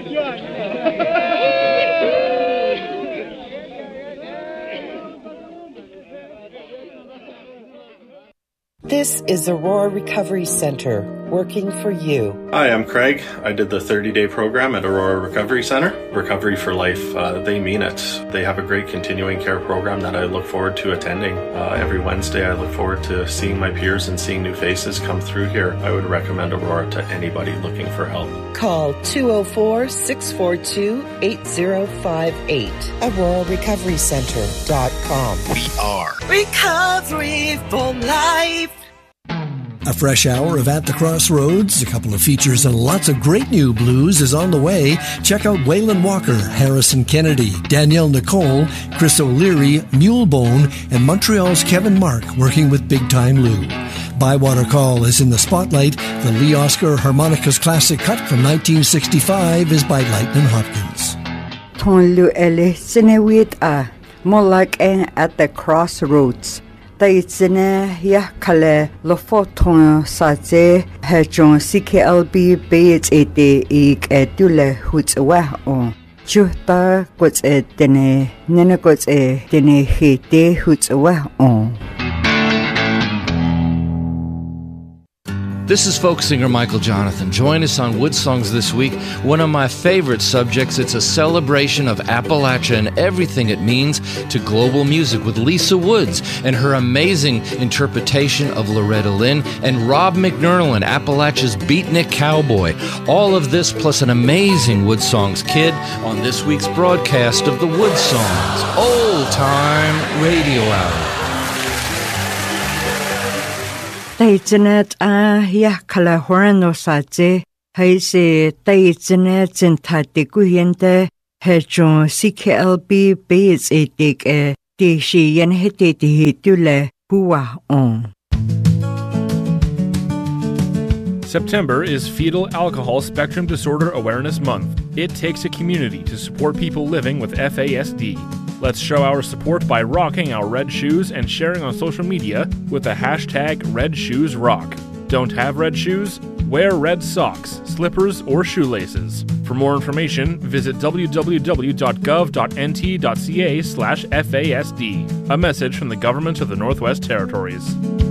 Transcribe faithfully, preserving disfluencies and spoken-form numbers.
This is Aurora Recovery Center, working for you. Hi, I'm Craig. I did the thirty-day program at Aurora Recovery Center. Recovery for Life, uh, they mean it. They have a great continuing care program that I look forward to attending. Uh, every Wednesday, I look forward to seeing my peers and seeing new faces come through here. I would recommend Aurora to anybody looking for help. Call two oh four, six four two, eight oh five eight. Aurora Recovery Center dot com. We are Recovery for Life. A fresh hour of At the Crossroads, a couple of features, and lots of great new blues is on the way. Check out Waylon Walker, Harrison Kennedy, Danielle Nicole, Chris O'Leary, Mulebone, and Montreal's Kevin Mark working with Big Time Lou. Bywater Call is in the spotlight. The Lee Oscar Harmonicas classic cut from nineteen sixty-five is by Lightnin' Hopkins. Ton Lu Ele Sinewit A Molak At the Crossroads. Taitsine ya kale lo foton saje hejon C K L B base ete ik etule hutwa on chuta kots etene nene kots etene hete hutwa on. This is folk singer Michael Jonathan. Join us on Wood Songs this week. One of my favorite subjects. It's a celebration of Appalachia and everything it means to global music with Lisa Woods and her amazing interpretation of Loretta Lynn and Rob McNerlin, Appalachia's beatnik cowboy. All of this plus an amazing Wood Songs kid on this week's broadcast of the Wood Songs Old Time Radio Hour. Taitzinet a ya kala horano saje haise taitzinet zintate kuyente hejon C K L B base etik e tishi yen hete hitule huwa on. September is Fetal Alcohol Spectrum Disorder Awareness Month. It takes a community to support people living with F A S D. Let's show our support by rocking our red shoes and sharing on social media with the hashtag RedShoesRock. Don't have red shoes? Wear red socks, slippers, or shoelaces. For more information, visit w w w dot gov dot n t dot c a slash F A S D. A message from the Government of the Northwest Territories.